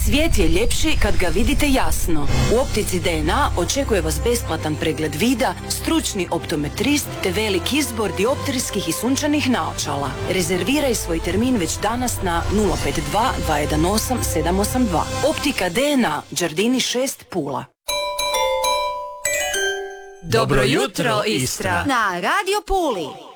Svijet je ljepši kad ga vidite jasno. U optici DNA očekuje vas besplatan pregled vida, stručni optometrist te velik izbor dioptrijskih i sunčanih naočala. Rezerviraj svoj termin već danas na 052 218 782. Optika DNA, Đardini 6, Pula. Dobro jutro, Istra! Na Radio Puli.